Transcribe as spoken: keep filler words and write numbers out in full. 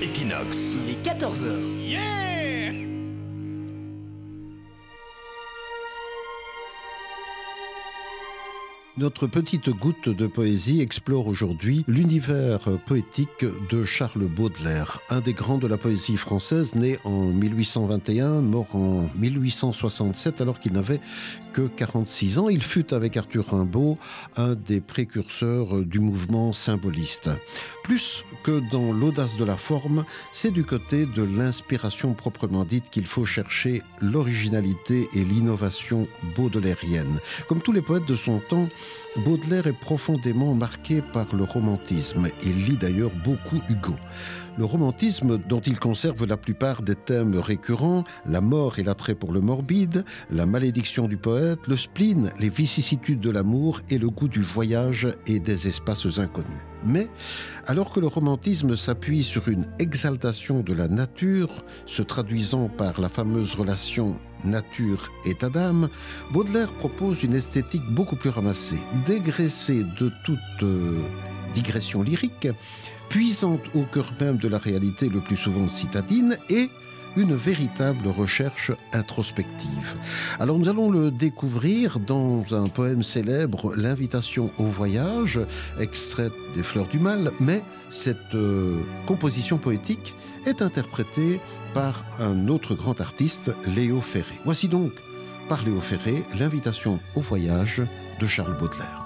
Equinox. Il est quatorze heures. Yeah! Notre petite goutte de poésie explore aujourd'hui l'univers poétique de Charles Baudelaire, un des grands de la poésie française, né en mille huit cent vingt et un, mort en mille huit cent soixante-sept alors qu'il n'avait que quarante-six ans. Il fut avec Arthur Rimbaud un des précurseurs du mouvement symboliste. Plus que dans l'audace de la forme, c'est du côté de l'inspiration proprement dite qu'il faut chercher l'originalité et l'innovation baudelairienne. Comme tous les poètes de son temps, Baudelaire est profondément marqué par le romantisme. Il lit d'ailleurs beaucoup Hugo. Le romantisme, dont il conserve la plupart des thèmes récurrents, la mort et l'attrait pour le morbide, la malédiction du poète, le spleen, les vicissitudes de l'amour et le goût du voyage et des espaces inconnus. Mais, alors que le romantisme s'appuie sur une exaltation de la nature, se traduisant par la fameuse relation nature-état d'âme, Baudelaire propose une esthétique beaucoup plus ramassée, dégraissée de toute euh, digression lyrique, puisante au cœur même de la réalité le plus souvent citadine et une véritable recherche introspective. Alors nous allons le découvrir dans un poème célèbre, L'invitation au voyage, extraite des Fleurs du Mal, mais cette euh, composition poétique est interprétée par un autre grand artiste, Léo Ferré. Voici donc, par Léo Ferré, L'invitation au voyage de Charles Baudelaire.